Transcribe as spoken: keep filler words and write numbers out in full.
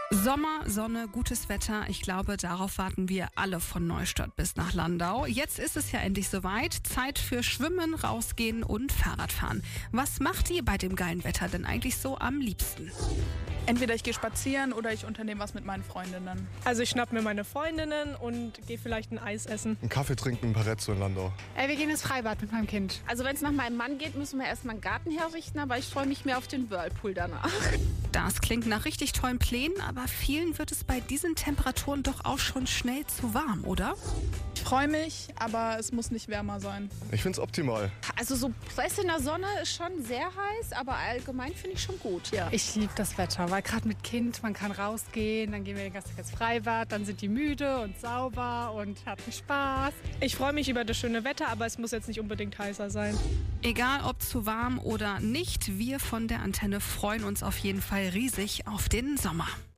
Sommer, Sonne, gutes Wetter. Ich glaube, darauf warten wir alle von Neustadt bis nach Landau. Jetzt ist es ja endlich soweit. Zeit für Schwimmen, Rausgehen und Fahrradfahren. Was macht ihr bei dem geilen Wetter denn eigentlich so am liebsten? Entweder ich gehe spazieren oder ich unternehme was mit meinen Freundinnen. Also ich schnapp mir meine Freundinnen und gehe vielleicht ein Eis essen. Einen Kaffee trinken in Parezzo in Landau. Äh, wir gehen ins Freibad mit meinem Kind. Also wenn es nach meinem Mann geht, müssen wir erstmal einen Garten herrichten, aber ich freue mich mehr auf den Whirlpool danach. Das klingt nach richtig tollen Plänen, aber vielen wird es bei diesen Temperaturen doch auch schon schnell zu warm, oder? Ich freue mich, aber es muss nicht wärmer sein. Ich finde es optimal. Also so Press in der Sonne ist schon sehr heiß, aber allgemein finde ich schon gut, ja. Ich liebe das Wetter, weil gerade mit Kind, man kann rausgehen, dann gehen wir den ganzen Tag ins Freibad, dann sind die müde und sauber und hatten Spaß. Ich freue mich über das schöne Wetter, aber es muss jetzt nicht unbedingt heißer sein. Egal ob zu warm oder nicht, wir von der Antenne freuen uns auf jeden Fall riesig auf den Sommer.